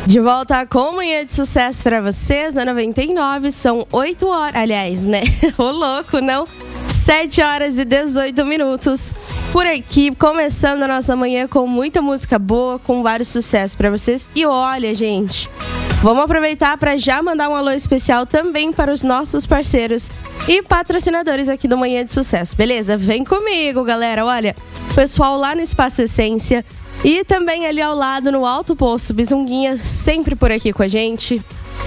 De volta com Manhã de Sucesso pra vocês, na 99, são 8 horas, aliás, né? Ô louco, não? 7 horas e 18 minutos por aqui, começando a nossa manhã com muita música boa, com vários sucessos pra vocês. E olha, gente, vamos aproveitar para já mandar um alô especial também para os nossos parceiros e patrocinadores aqui do Manhã de Sucesso, beleza? Vem comigo, galera. Olha, pessoal lá no Espaço Essência e também ali ao lado no Alto Posto Bizunguinha, sempre por aqui com a gente.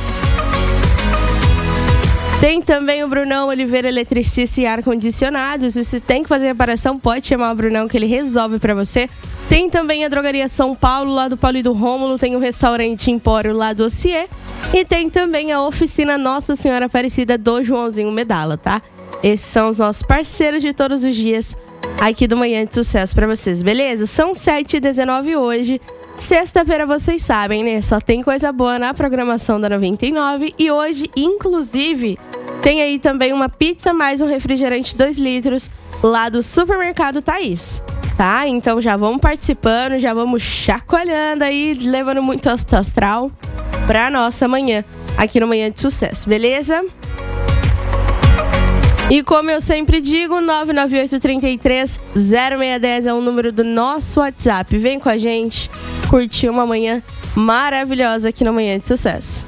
Tem também o Brunão Oliveira, eletricista e ar-condicionados. E se tem que fazer reparação, pode chamar o Brunão que ele resolve pra você. Tem também a Drogaria São Paulo, lá do Paulo e do Rômulo. Tem o restaurante Empório, lá do Ocier. E tem também a oficina Nossa Senhora Aparecida do Joãozinho Medala, tá? Esses são os nossos parceiros de todos os dias aqui do Manhã de Sucesso pra vocês, beleza? São 7h19 hoje. Sexta-feira, vocês sabem, né? Só tem coisa boa na programação da 99. E hoje, inclusive, tem aí também uma pizza mais um refrigerante 2 litros lá do Supermercado Thaís, tá? Então já vamos participando, já vamos chacoalhando aí, levando muito astral pra nossa manhã, aqui no Manhã de Sucesso, beleza? E como eu sempre digo, 998-33-0610 é o número do nosso WhatsApp. Vem com a gente curtir uma manhã maravilhosa aqui no Manhã de Sucesso.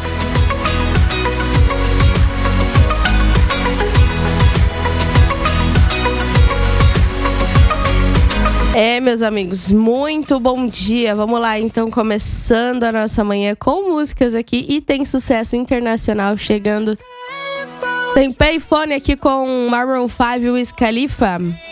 Meus amigos, muito bom dia. Vamos lá, então, começando a nossa manhã com músicas aqui. E tem sucesso internacional chegando. Tem Payphone aqui com Maroon 5 e Wiz Khalifa.